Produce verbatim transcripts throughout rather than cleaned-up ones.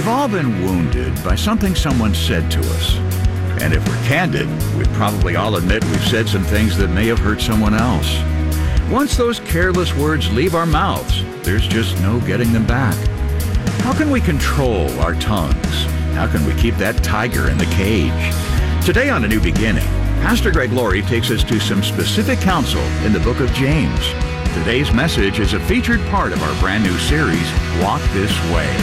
We've all been wounded by something someone said to us. And if we're candid, we'd probably all admit we've said some things that may have hurt someone else. Once those careless words leave our mouths, there's just no getting them back. How can we control our tongues? How can we keep that tiger in the cage? Today on A New Beginning, Pastor Greg Laurie takes us to some specific counsel in the book of James. Today's message is a featured part of our brand new series, Walk This Way.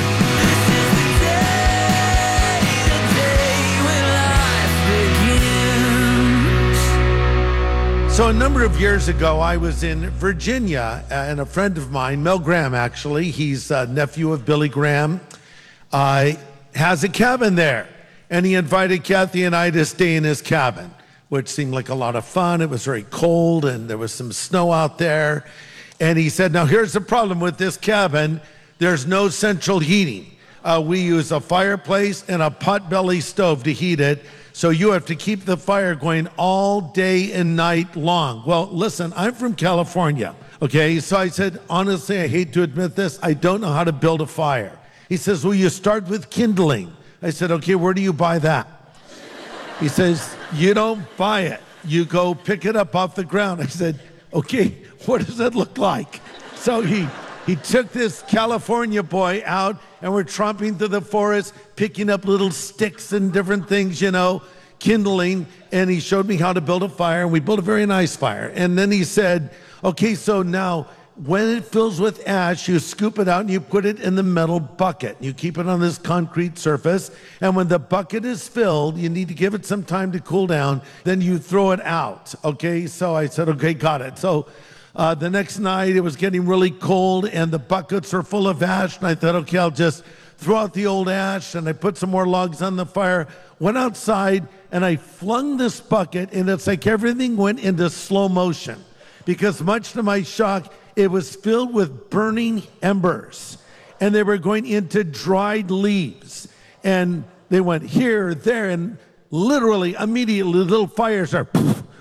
So a number of years ago, I was in Virginia, uh, and a friend of mine, Mel Graham actually, he's a nephew of Billy Graham, uh, has a cabin there. And he invited Kathy and I to stay in his cabin, which seemed like a lot of fun. It was very cold and there was some snow out there. And he said, now here's the problem with this cabin. There's no central heating. Uh, we use a fireplace and a potbelly stove to heat it. So you have to keep the fire going all day and night long. Well, listen, I'm from California, okay? So I said, honestly, I hate to admit this, I don't know how to build a fire. He says, well, you start with kindling. I said, okay, where do you buy that? He says, you don't buy it. You go pick it up off the ground. I said, okay, what does it look like? So he he took this California boy out, and we're tromping through the forest, picking up little sticks and different things, you know, kindling, and he showed me how to build a fire, and we built a very nice fire. And then he said, okay, so now when it fills with ash, you scoop it out and you put it in the metal bucket. You keep it on this concrete surface, and when the bucket is filled, you need to give it some time to cool down, then you throw it out, okay? So I said, okay, got it. So uh, the next night, it was getting really cold, and the buckets are full of ash, and I thought, okay, I'll just throw out the old ash, and I put some more logs on the fire, went outside, and I flung this bucket, and it's like everything went into slow motion, because much to my shock, it was filled with burning embers, and they were going into dried leaves, and they went here, there, and literally immediately little fires are,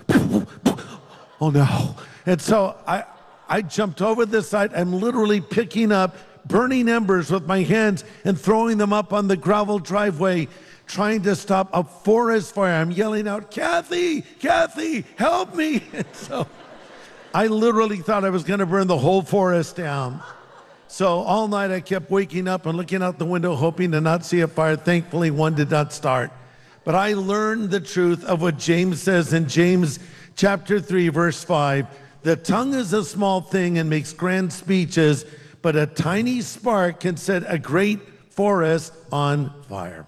oh no. And so I, I jumped over the side. I'm literally picking up burning embers with my hands and throwing them up on the gravel driveway, trying to stop a forest fire. I'm yelling out, Kathy, Kathy, help me. And so I literally thought I was going to burn the whole forest down. So all night I kept waking up and looking out the window, hoping to not see a fire. Thankfully, one did not start. But I learned the truth of what James says in James chapter three, verse five. The tongue is a small thing and makes grand speeches, but a tiny spark can set a great forest on fire.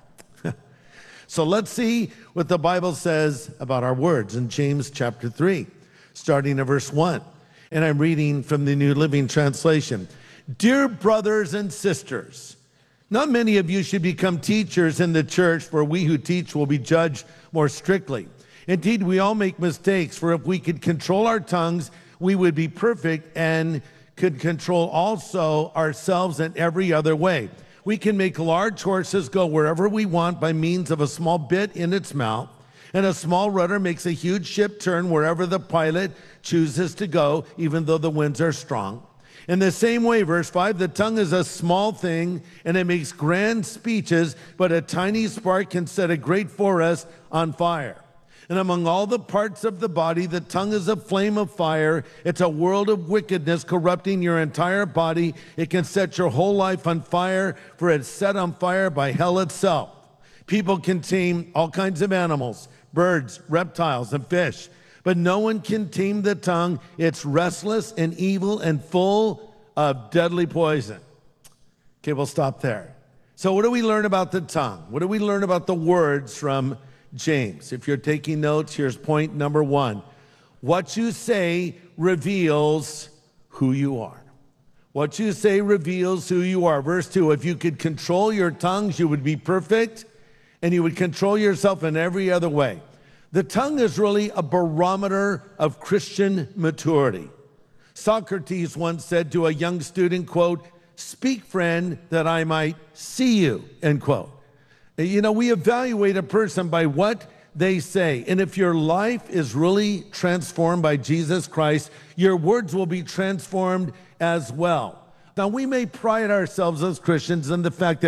So let's see what the Bible says about our words in James chapter three. Starting at verse one, and I'm reading from the New Living Translation. Dear brothers and sisters, not many of you should become teachers in the church, for we who teach will be judged more strictly. Indeed, we all make mistakes, for if we could control our tongues, we would be perfect and could control also ourselves in every other way. We can make large horses go wherever we want by means of a small bit in its mouth. And a small rudder makes a huge ship turn wherever the pilot chooses to go, even though the winds are strong. In the same way, verse five, the tongue is a small thing, and it makes grand speeches, but a tiny spark can set a great forest on fire. And among all the parts of the body, the tongue is a flame of fire. It's a world of wickedness, corrupting your entire body. It can set your whole life on fire, for it's set on fire by hell itself. People can tame all kinds of animals, birds, reptiles, and fish, but no one can tame the tongue. It's restless and evil and full of deadly poison. Okay, we'll stop there. So what do we learn about the tongue? What do we learn about the words from James? If you're taking notes, here's point number one. What you say reveals who you are. What you say reveals who you are. Verse two, if you could control your tongues, you would be perfect, and you would control yourself in every other way. The tongue is really a barometer of Christian maturity. Socrates once said to a young student, quote, "Speak, friend, that I might see you," end quote. You know, we evaluate a person by what they say. And if your life is really transformed by Jesus Christ, your words will be transformed as well. Now, we may pride ourselves as Christians in the fact that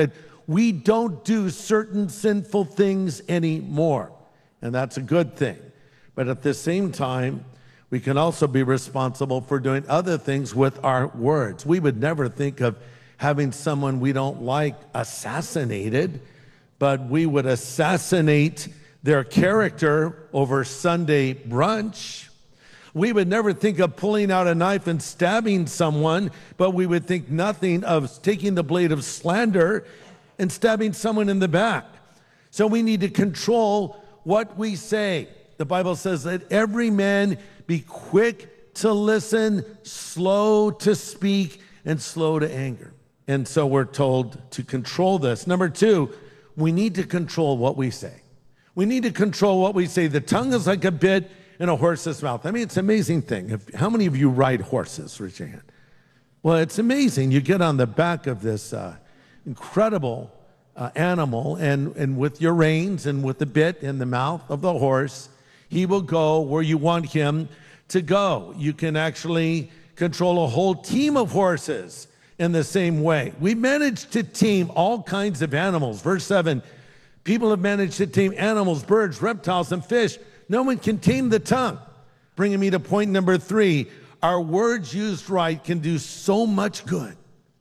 we don't do certain sinful things anymore. And that's a good thing. But at the same time, we can also be responsible for doing other things with our words. We would never think of having someone we don't like assassinated, but we would assassinate their character over Sunday brunch. We would never think of pulling out a knife and stabbing someone, but we would think nothing of taking the blade of slander and stabbing someone in the back. So we need to control what we say. The Bible says that every man be quick to listen, slow to speak, and slow to anger. And so we're told to control this. Number two, we need to control what we say. We need to control what we say. The tongue is like a bit in a horse's mouth. I mean, it's an amazing thing. If, how many of you ride horses? Raise your hand. Well, it's amazing. You get on the back of this uh, incredible uh, animal, and, and with your reins and with the bit in the mouth of the horse, he will go where you want him to go. You can actually control a whole team of horses in the same way. We managed to tame all kinds of animals. Verse seven, people have managed to tame animals, birds, reptiles, and fish. No one can tame the tongue. Bringing me to point number three, our words used right can do so much good.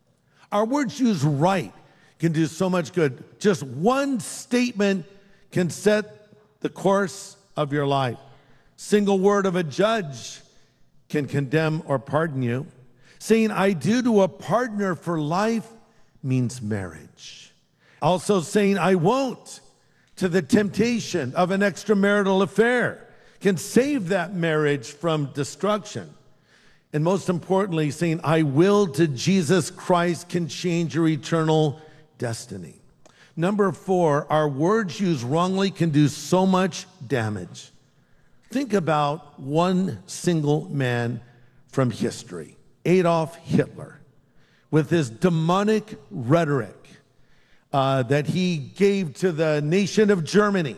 Our words used right can do so much good. Just one statement can set the course of your life. Single word of a judge can condemn or pardon you. Saying I do to a partner for life means marriage. Also saying I won't to the temptation of an extramarital affair can save that marriage from destruction. And most importantly, saying I will to Jesus Christ can change your eternal destiny. Number four, our words used wrongly can do so much damage. Think about one single man from history, Adolf Hitler, with his demonic rhetoric uh, that he gave to the nation of Germany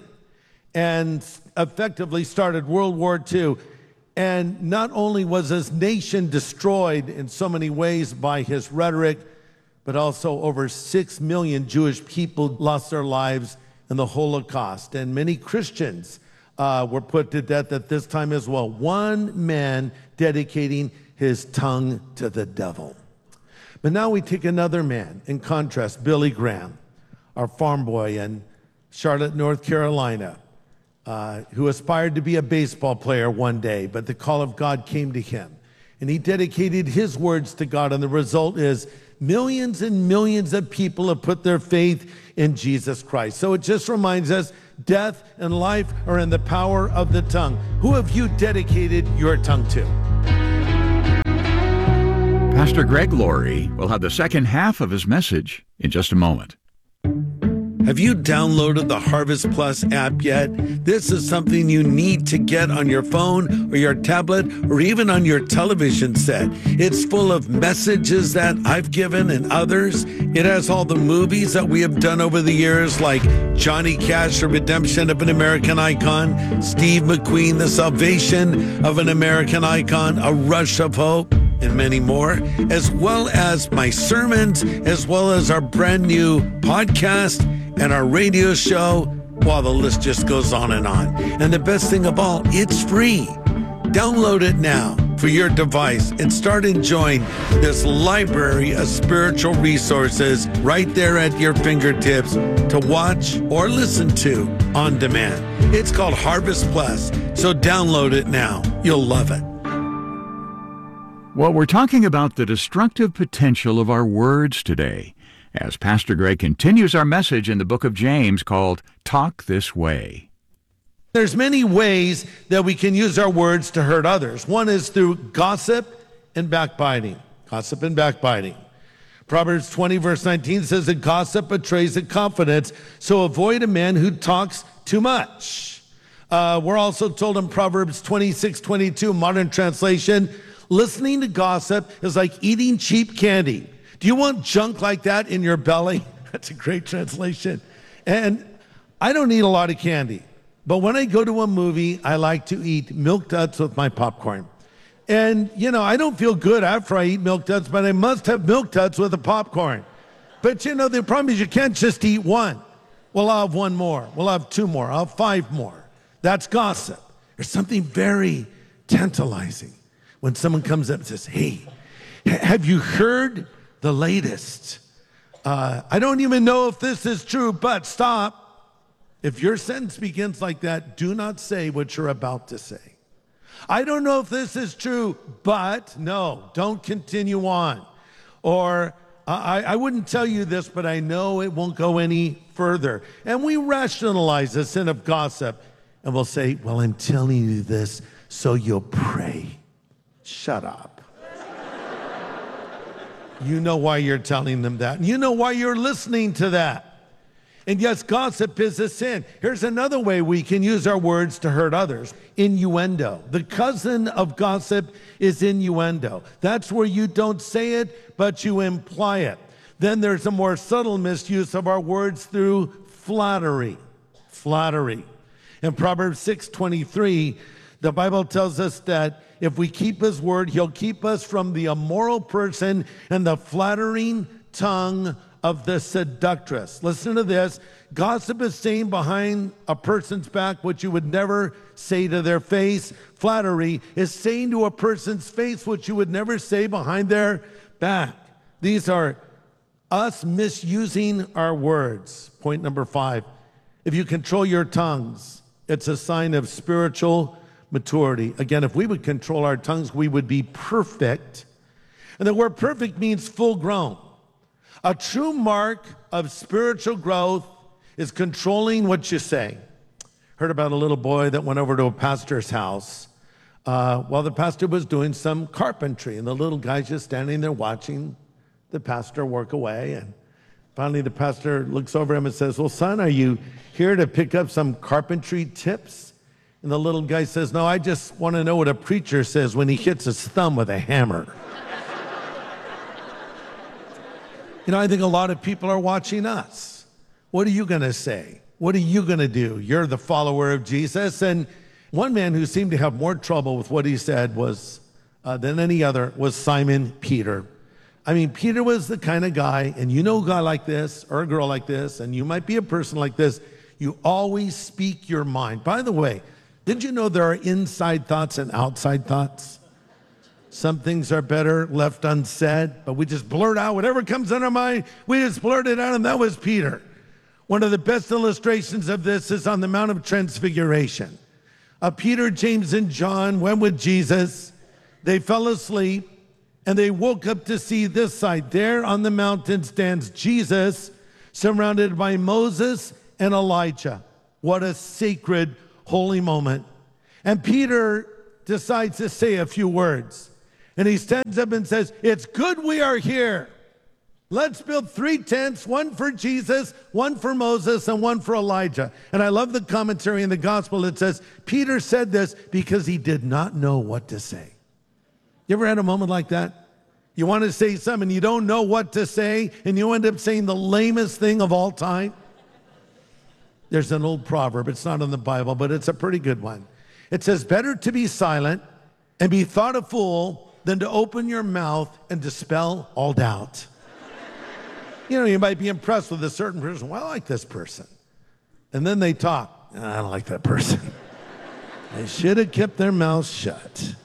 and effectively started World War Two. And not only was his nation destroyed in so many ways by his rhetoric, but also over six million Jewish people lost their lives in the Holocaust. And many Christians uh, were put to death at this time as well. One man dedicating his tongue to the devil. But now we take another man, in contrast, Billy Graham, our farm boy in Charlotte, North Carolina, uh, who aspired to be a baseball player one day, but the call of God came to him. And he dedicated his words to God, and the result is millions and millions of people have put their faith in Jesus Christ. So it just reminds us, death and life are in the power of the tongue. Who have you dedicated your tongue to? Pastor Greg Laurie will have the second half of his message in just a moment. Have you downloaded the Harvest Plus app yet? This is something you need to get on your phone or your tablet or even on your television set. It's full of messages that I've given and others. It has all the movies that we have done over the years, like Johnny Cash, The Redemption of an American Icon, Steve McQueen, The Salvation of an American Icon, A Rush of Hope, and many more, as well as my sermons, as well as our brand new podcast and our radio show, while the list just goes on and on. And the best thing of all, it's free. Download it now for your device and start enjoying this library of spiritual resources right there at your fingertips to watch or listen to on demand. It's called Harvest Plus, so download it now. You'll love it. Well, we're talking about the destructive potential of our words today, as Pastor Greg continues our message in the book of James called Talk This Way. There's many ways that we can use our words to hurt others. One is through gossip and backbiting. Gossip and backbiting. Proverbs twenty verse nineteen says that gossip betrays a confidence, so avoid a man who talks too much. Uh, we're also told in Proverbs twenty-six twenty-two, modern translation, listening to gossip is like eating cheap candy. Do you want junk like that in your belly? That's a great translation. And I don't eat a lot of candy, but when I go to a movie, I like to eat Milk Duds with my popcorn. And, you know, I don't feel good after I eat Milk Duds, but I must have Milk Duds with the popcorn. But you know, the problem is you can't just eat one. Well, I'll have one more. We'll have two more. I'll have five more. That's gossip. There's something very tantalizing when someone comes up and says, hey, have you heard the latest? Uh, I don't even know if this is true, but stop. If your sentence begins like that, do not say what you're about to say. I don't know if this is true, but no, don't continue on. Or I, I wouldn't tell you this, but I know it won't go any further. And we rationalize the sin of gossip, and we'll say, well, I'm telling you this so you'll pray. Shut up. You know why you're telling them that. And you know why you're listening to that. And yes, gossip is a sin. Here's another way we can use our words to hurt others. Innuendo. The cousin of gossip is innuendo. That's where you don't say it, but you imply it. Then there's a more subtle misuse of our words through flattery. Flattery. In Proverbs six twenty-three, the Bible tells us that if we keep his word, he'll keep us from the immoral person and the flattering tongue of the seductress. Listen to this. Gossip is saying behind a person's back what you would never say to their face. Flattery is saying to a person's face what you would never say behind their back. These are us misusing our words. Point number five. If you control your tongues, it's a sign of spiritual maturity. Again, if we would control our tongues, we would be perfect. And the word perfect means full grown. A true mark of spiritual growth is controlling what you say. Heard about a little boy that went over to a pastor's house uh, while the pastor was doing some carpentry, and the little guy's just standing there watching the pastor work away. And finally the pastor looks over him and says, well, son, are you here to pick up some carpentry tips? And the little guy says, no, I just want to know what a preacher says when he hits his thumb with a hammer. You know, I think a lot of people are watching us. What are you going to say? What are you going to do? You're the follower of Jesus. And one man who seemed to have more trouble with what he said was uh, than any other was Simon Peter. I mean, Peter was the kind of guy, and you know a guy like this or a girl like this, and you might be a person like this, you always speak your mind. By the way, did you know there are inside thoughts and outside thoughts? Some things are better left unsaid, but we just blurt out whatever comes in our mind. We just blurt it out, and that was Peter. One of the best illustrations of this is on the Mount of Transfiguration. Uh, Peter, James, and John went with Jesus. They fell asleep, and they woke up to see this sight. There on the mountain stands Jesus, surrounded by Moses and Elijah. What a sacred, holy moment. And Peter decides to say a few words. And he stands up and says, it's good we are here. Let's build three tents, one for Jesus, one for Moses, and one for Elijah. And I love the commentary in the gospel. It says, Peter said this because he did not know what to say. You ever had a moment like that? You want to say something, you don't know what to say, and you end up saying the lamest thing of all time? There's an old proverb. It's not in the Bible, but it's a pretty good one. It says, better to be silent and be thought a fool than to open your mouth and dispel all doubt. You know, you might be impressed with a certain person. Well, I like this person. And then they talk. I don't like that person. They should have kept their mouths shut.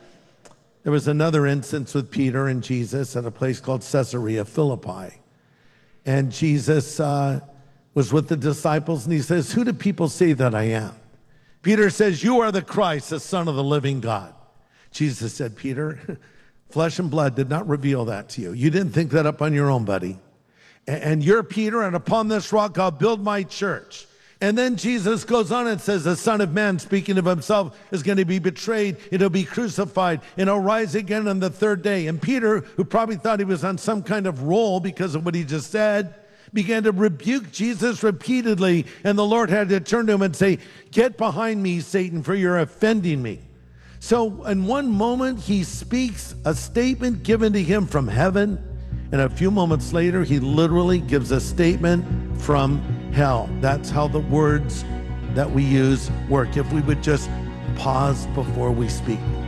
There was another instance with Peter and Jesus at a place called Caesarea Philippi. And Jesus uh, was with the disciples, and he says, who do people say that I am? Peter says, you are the Christ, the Son of the living God. Jesus said, Peter, flesh and blood did not reveal that to you. You didn't think that up on your own, buddy. And you're Peter, and upon this rock I'll build my church. And then Jesus goes on and says, the Son of Man, speaking of himself, is going to be betrayed, it'll be crucified, and he'll rise again on the third day. And Peter, who probably thought he was on some kind of roll because of what he just said, began to rebuke Jesus repeatedly, and the Lord had to turn to him and say, get behind me, Satan, for you're offending me. So in one moment, he speaks a statement given to him from heaven, and a few moments later, he literally gives a statement from hell. That's how the words that we use work. If we would just pause before we speak.